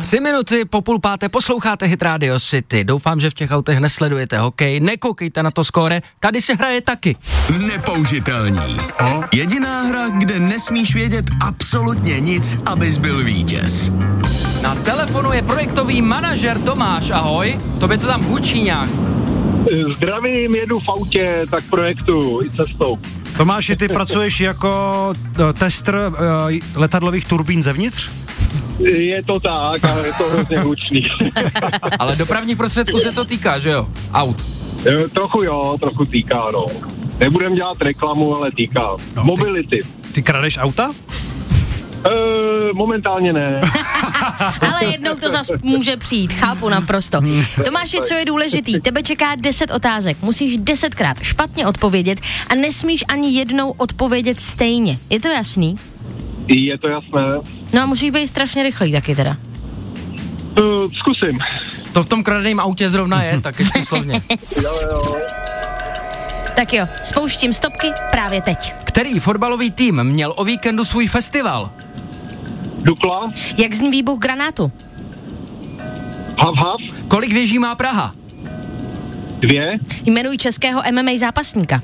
3 minuty po 4:30 posloucháte Hit Radio City. Doufám, že v těch autech nesledujete hokej, nekoukejte na to skóre, tady se hraje taky. Nepoužitelní. Jediná hra, kde nesmíš vědět absolutně nic, abys byl vítěz. Na telefonu je projektový manažer Tomáš, ahoj, tobě to tam hučí nějak. Zdravím, jedu v autě, tak projektu i cestou. Tomáši, ty pracuješ jako tester letadlových turbín zevnitř? Je to tak, ale je to hrozně hlučný. Ale dopravních prostředků se to týká, že jo? Aut. Trochu týká, no. Nebudem dělat reklamu, ale týká. No, Mobility. Ty kradeš auta? Momentálně ne. Ale jednou to zas může přijít, chápu naprosto. Tomáši, co je důležitý, tebe čeká 10 otázek, musíš 10krát špatně odpovědět a nesmíš ani jednou odpovědět stejně. Je to jasný? Je to jasné. No a musíš být strašně rychlý taky teda. Zkusím. To v tom kradeném autě zrovna je, tak ještě slovně. Jo. Tak jo, spouštím stopky právě teď. Který fotbalový tým měl o víkendu svůj festival? Dukla. Jak zní výbuch granátu? Hav. Kolik věží má Praha? 2. Jmenuj českého MMA zápasníka.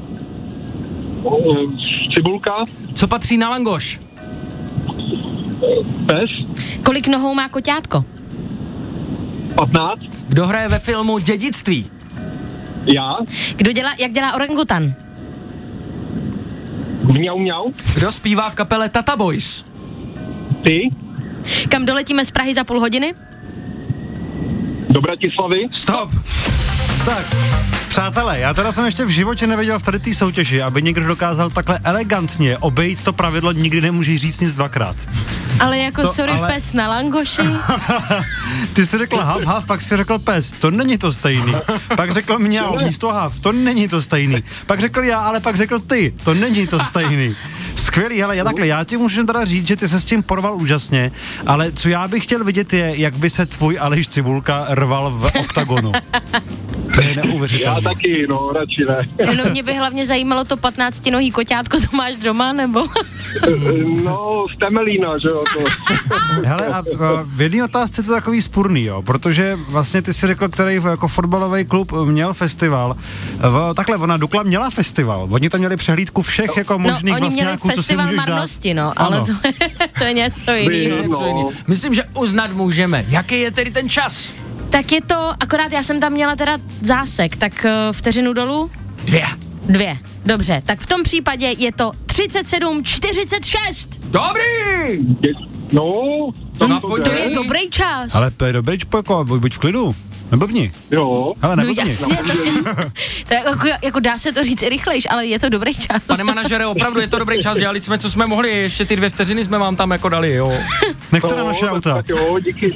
Cibulka. Co patří na langoš? Pes. Kolik nohou má koťátko? 15. Kdo hraje ve filmu Dědictví? Já. Jak dělá orangutan? Mňau. Kdo zpívá v kapele Tata Boys? Ty. Kam doletíme z Prahy za půl hodiny? Do Bratislavy. Stop! Tak, přátelé, já teda jsem ještě v životě neviděl v tady té soutěži, aby někdo dokázal takhle elegantně obejít to pravidlo, nikdy nemůžeš říct nic dvakrát. Ale jako pes na langoši. Ty jsi řekl hav, pak jsi řekl pes, to není to stejný. Pak řekl mňau, místo hav, to není to stejný. Pak řekl já, ale pak řekl ty, to není to stejný. Skvělý, hele, já ti můžu teda říct, že ty se s tím porval úžasně, ale co já bych chtěl vidět je, jak by se tvůj Aleš Cibulka rval v oktagonu. To je neuvěřitelné. Já taky, no, radši ne. No mě by hlavně zajímalo to 15nohý koťátko, to máš doma, nebo? No, z Temelína, že jo, to. Hele, a v jedné otázce to takový spurný, jo, protože vlastně ty si řekl, který jako fotbalový klub měl festival. Takhle, ona Dukla měla festival, oni tam měli přehlídku všech jako možných oni vlastně měli festival marnosti, no, ale to je něco jiného. Myslím, že uznat můžeme. Jaký je tedy ten čas? Tak je to, akorát já jsem tam měla teda zásek, tak vteřinu dolů? 2. Dobře, tak v tom případě je to 37:46. Dobrý! To je dobrý čas. Ale to je dobrý čas, buď v klidu. Neblbni. Jo. Hele, No neblbni. jasně, to je jako dá se to říct rychlejš, ale je to dobrý čas. Pane manažere, opravdu je to dobrý čas, dělali jsme, co jsme mohli, ještě ty 2 vteřiny jsme vám tam jako dali, jo. Nechte na naše auta. Tak jo, díky.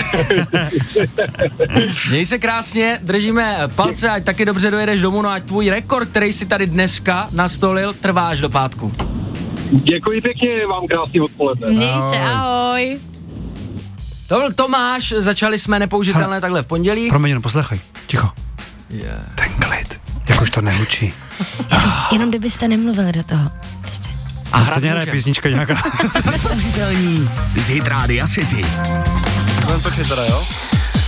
Měj se krásně, držíme palce, ať taky dobře dojedeš domů, no ať tvůj rekord, který si tady dneska nastolil, trvá až do pátku. Děkuji pěkně, vám krásný odpoledne. Měj se, ahoj. To byl Tomáš, začali jsme nepoužitelné takhle v pondělí. Promiň, jenom poslechej, ticho. Ten klid, jak už to nehučí. Jenom kdybyste nemluvili do toho. Ještě. A stejně hraje písnička nějaká. Nepoužitelní z Hit Radio City. Budeme točit teda, jo?